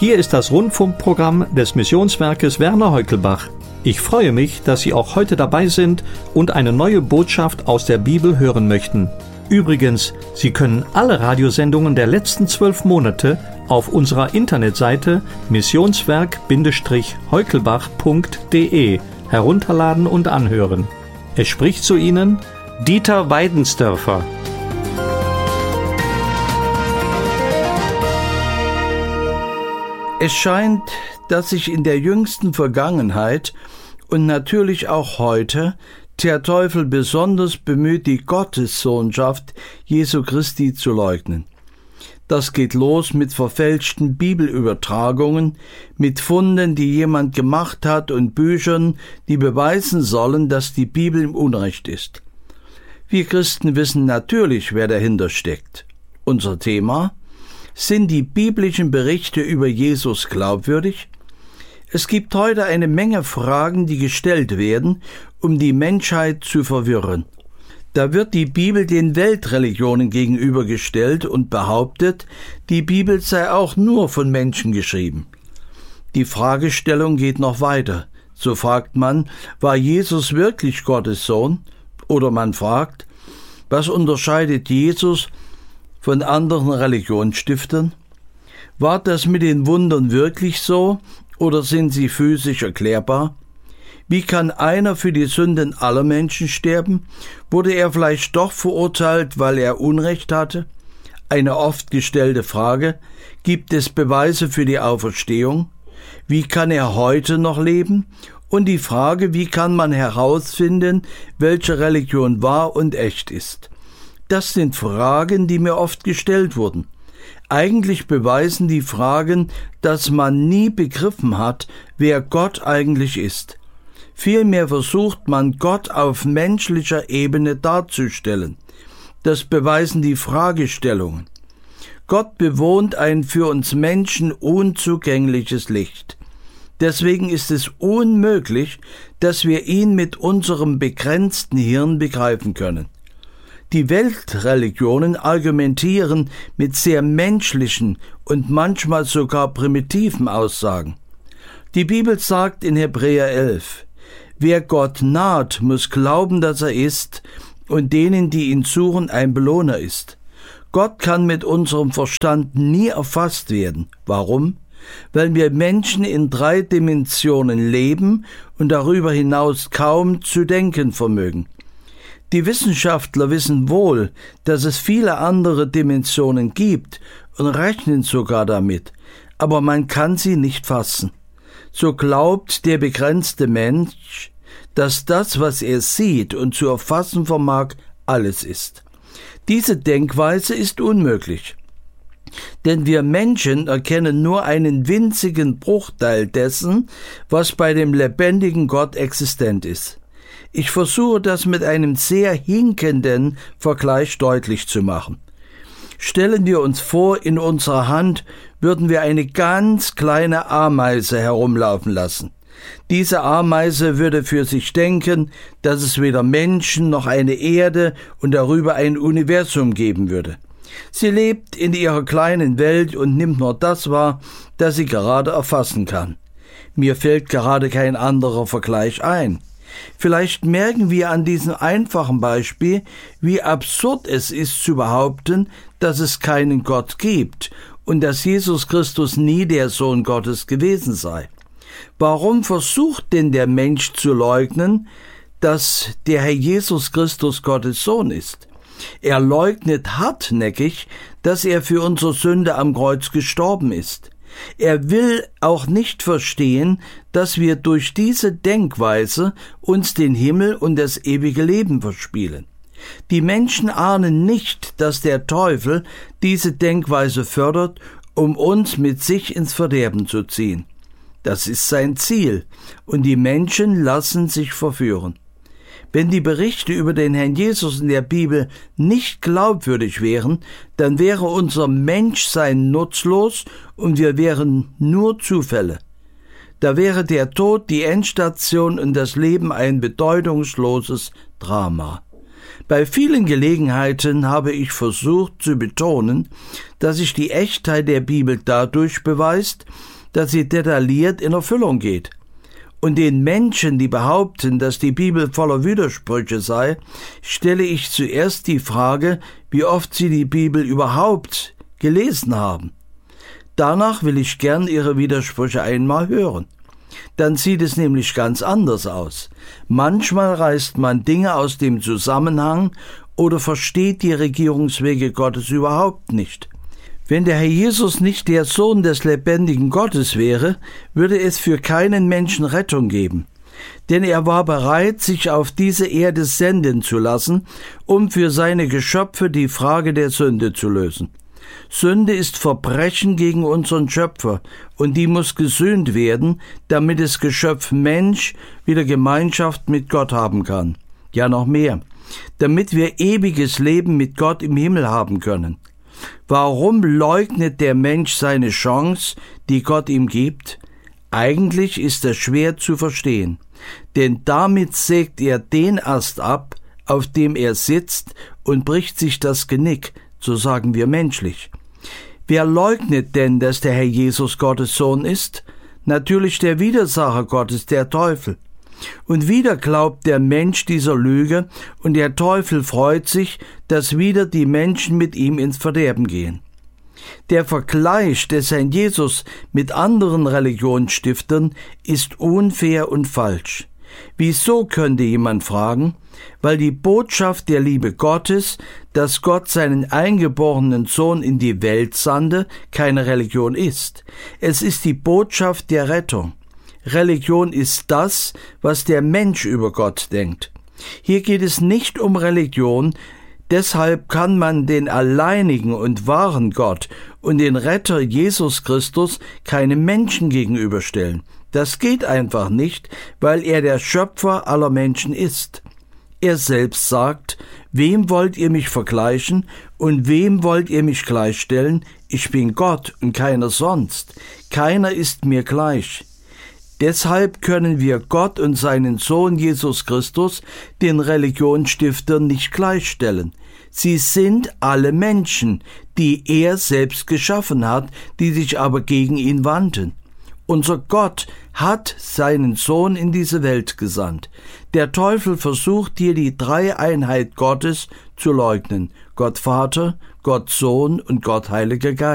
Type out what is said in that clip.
Hier ist das Rundfunkprogramm des Missionswerkes Werner Heukelbach. Ich freue mich, dass Sie auch heute dabei sind und eine neue Botschaft aus der Bibel hören möchten. Übrigens, Sie können alle Radiosendungen der letzten 12 Monate auf unserer Internetseite missionswerk-heukelbach.de herunterladen und anhören. Es spricht zu Ihnen Dieter Weidensdörfer. Es scheint, dass sich in der jüngsten Vergangenheit und natürlich auch heute der Teufel besonders bemüht, die Gottessohnschaft Jesu Christi zu leugnen. Das geht los mit verfälschten Bibelübertragungen, mit Funden, die jemand gemacht hat und Büchern, die beweisen sollen, dass die Bibel im Unrecht ist. Wir Christen wissen natürlich, wer dahinter steckt. Unser Thema: Sind die biblischen Berichte über Jesus glaubwürdig? Es gibt heute eine Menge Fragen, die gestellt werden, um die Menschheit zu verwirren. Da wird die Bibel den Weltreligionen gegenübergestellt und behauptet, die Bibel sei auch nur von Menschen geschrieben. Die Fragestellung geht noch weiter. So fragt man, war Jesus wirklich Gottes Sohn? Oder man fragt, was unterscheidet Jesus von anderen Religionsstiftern? War das mit den Wundern wirklich so oder sind sie physisch erklärbar? Wie kann einer für die Sünden aller Menschen sterben? Wurde er vielleicht doch verurteilt, weil er Unrecht hatte? Eine oft gestellte Frage. Gibt es Beweise für die Auferstehung? Wie kann er heute noch leben? Und die Frage, wie kann man herausfinden, welche Religion wahr und echt ist? Das sind Fragen, die mir oft gestellt wurden. Eigentlich beweisen die Fragen, dass man nie begriffen hat, wer Gott eigentlich ist. Vielmehr versucht man, Gott auf menschlicher Ebene darzustellen. Das beweisen die Fragestellungen. Gott bewohnt ein für uns Menschen unzugängliches Licht. Deswegen ist es unmöglich, dass wir ihn mit unserem begrenzten Hirn begreifen können. Die Weltreligionen argumentieren mit sehr menschlichen und manchmal sogar primitiven Aussagen. Die Bibel sagt in Hebräer 11, wer Gott naht, muss glauben, dass er ist und denen, die ihn suchen, ein Belohner ist. Gott kann mit unserem Verstand nie erfasst werden. Warum? Weil wir Menschen in 3 Dimensionen leben und darüber hinaus kaum zu denken vermögen. Die Wissenschaftler wissen wohl, dass es viele andere Dimensionen gibt und rechnen sogar damit, aber man kann sie nicht fassen. So glaubt der begrenzte Mensch, dass das, was er sieht und zu erfassen vermag, alles ist. Diese Denkweise ist unmöglich. Denn wir Menschen erkennen nur einen winzigen Bruchteil dessen, was bei dem lebendigen Gott existent ist. Ich versuche das mit einem sehr hinkenden Vergleich deutlich zu machen. Stellen wir uns vor, in unserer Hand würden wir eine ganz kleine Ameise herumlaufen lassen. Diese Ameise würde für sich denken, dass es weder Menschen noch eine Erde und darüber ein Universum geben würde. Sie lebt in ihrer kleinen Welt und nimmt nur das wahr, das sie gerade erfassen kann. Mir fällt gerade kein anderer Vergleich ein. Vielleicht merken wir an diesem einfachen Beispiel, wie absurd es ist zu behaupten, dass es keinen Gott gibt und dass Jesus Christus nie der Sohn Gottes gewesen sei. Warum versucht denn der Mensch zu leugnen, dass der Herr Jesus Christus Gottes Sohn ist? Er leugnet hartnäckig, dass er für unsere Sünde am Kreuz gestorben ist. Er will auch nicht verstehen, dass wir durch diese Denkweise uns den Himmel und das ewige Leben verspielen. Die Menschen ahnen nicht, dass der Teufel diese Denkweise fördert, um uns mit sich ins Verderben zu ziehen. Das ist sein Ziel, und die Menschen lassen sich verführen. Wenn die Berichte über den Herrn Jesus in der Bibel nicht glaubwürdig wären, dann wäre unser Menschsein nutzlos und wir wären nur Zufälle. Da wäre der Tod die Endstation und das Leben ein bedeutungsloses Drama. Bei vielen Gelegenheiten habe ich versucht zu betonen, dass sich die Echtheit der Bibel dadurch beweist, dass sie detailliert in Erfüllung geht. Und den Menschen, die behaupten, dass die Bibel voller Widersprüche sei, stelle ich zuerst die Frage, wie oft sie die Bibel überhaupt gelesen haben. Danach will ich gern ihre Widersprüche einmal hören. Dann sieht es nämlich ganz anders aus. Manchmal reißt man Dinge aus dem Zusammenhang oder versteht die Regierungswege Gottes überhaupt nicht. Wenn der Herr Jesus nicht der Sohn des lebendigen Gottes wäre, würde es für keinen Menschen Rettung geben. Denn er war bereit, sich auf diese Erde senden zu lassen, um für seine Geschöpfe die Frage der Sünde zu lösen. Sünde ist Verbrechen gegen unseren Schöpfer, und die muss gesühnt werden, damit das Geschöpf Mensch wieder Gemeinschaft mit Gott haben kann. Ja, noch mehr, damit wir ewiges Leben mit Gott im Himmel haben können. Warum leugnet der Mensch seine Chance, die Gott ihm gibt? Eigentlich ist das schwer zu verstehen, denn damit sägt er den Ast ab, auf dem er sitzt, und bricht sich das Genick, so sagen wir menschlich. Wer leugnet denn, dass der Herr Jesus Gottes Sohn ist? Natürlich der Widersacher Gottes, der Teufel. Und wieder glaubt der Mensch dieser Lüge, und der Teufel freut sich, dass wieder die Menschen mit ihm ins Verderben gehen. Der Vergleich des Herrn Jesus mit anderen Religionsstiftern ist unfair und falsch. Wieso, könnte jemand fragen? Weil die Botschaft der Liebe Gottes, dass Gott seinen eingeborenen Sohn in die Welt sandte, keine Religion ist. Es ist die Botschaft der Rettung. Religion ist das, was der Mensch über Gott denkt. Hier geht es nicht um Religion, deshalb kann man den alleinigen und wahren Gott und den Retter Jesus Christus keinem Menschen gegenüberstellen. Das geht einfach nicht, weil er der Schöpfer aller Menschen ist. Er selbst sagt, wem wollt ihr mich vergleichen und wem wollt ihr mich gleichstellen? Ich bin Gott und keiner sonst. Keiner ist mir gleich. Deshalb können wir Gott und seinen Sohn Jesus Christus den Religionsstiftern nicht gleichstellen. Sie sind alle Menschen, die er selbst geschaffen hat, die sich aber gegen ihn wandten. Unser Gott hat seinen Sohn in diese Welt gesandt. Der Teufel versucht hier die Dreieinheit Gottes zu leugnen. Gott Vater, Gott Sohn und Gott Heiliger Geist.